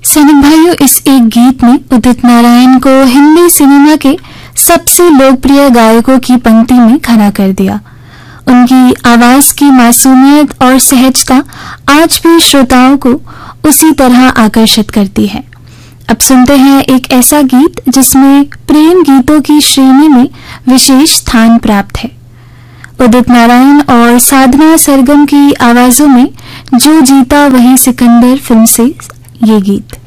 सैनिक भाइयों, इस एक गीत में उदित नारायण को हिंदी सिनेमा के सबसे लोकप्रिय गायकों की पंक्ति में खड़ा कर दिया। उनकी आवाज की मासूमियत और सहजता आज भी श्रोताओं को उसी तरह आकर्षित करती है। अब सुनते हैं एक ऐसा गीत जिसमें प्रेम गीतों की श्रेणी में विशेष स्थान प्राप्त है। उदित नारायण और साधना सरगम की आवाजों में जो जीता वही सिकंदर फिल्म से ये गीत।